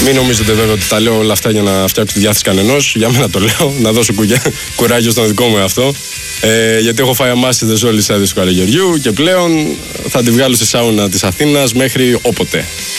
Μην νομίζετε βέβαια ότι τα λέω όλα αυτά για να φτιάξω τη διάθεση κανενός. Για μένα το λέω, να δώσω κουράγιο στον δικό μου εαυτό. Γιατί έχω φάει αμάσιτες όλες τις έδρες του καλοκαιριού και πλέον θα τη βγάλω στη σάουνα της Αθήνας μέχρι όποτε.